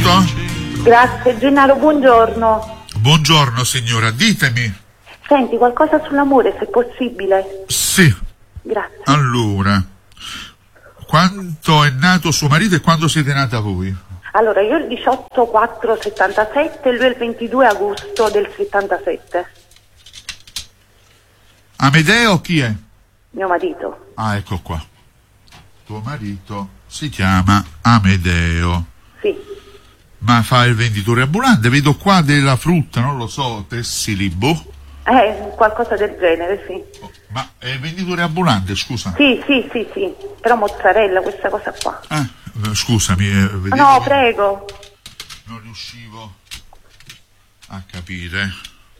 Pronto? Grazie, Gennaro, buongiorno. Buongiorno signora, ditemi. Senti, qualcosa sull'amore, se possibile. Sì. Grazie. Allora, quando è nato suo marito e quando siete nata voi? Allora, io il 18/4/77 e lui il 22 agosto del 77. Amedeo chi è? Mio marito. Ah, ecco qua. Tuo marito si chiama Amedeo. Sì. Ma fa il venditore ambulante? Vedo qua della frutta, non lo so, Tessilibo. Qualcosa del genere, sì. Ma è il venditore ambulante, scusa? Sì. Però mozzarella, questa cosa qua. Scusami, No, prego. Non riuscivo a capire.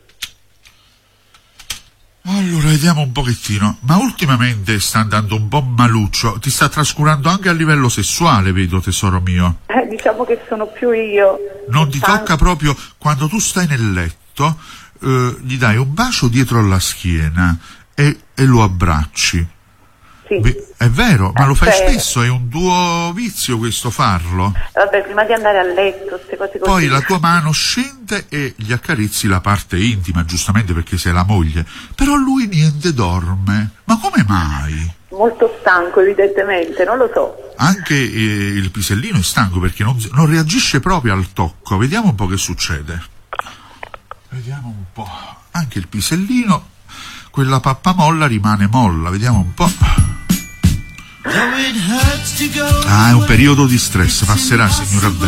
Allora, vediamo un pochettino. Ma ultimamente sta andando un po' maluccio. Ti sta trascurando anche a livello sessuale, vedo, tesoro mio. Diciamo che sono più io. Non ti tocca proprio quando tu stai nel letto, gli dai un bacio dietro alla schiena e lo abbracci. Sì. È vero, ma lo fai Vero. spesso, è un tuo vizio questo farlo. Vabbè, prima di andare a letto, queste cose così. Poi la tua mano scende e gli accarezzi la parte intima, giustamente perché sei la moglie. Però lui niente, dorme. Ma come mai? Molto stanco, evidentemente, non lo so. Anche il pisellino è stanco perché non reagisce proprio al tocco. Vediamo un po' che succede. Vediamo un po'. Anche il pisellino, quella pappamolla rimane molla. Vediamo un po'. Ah, è un periodo di stress. Passerà, signora Bella.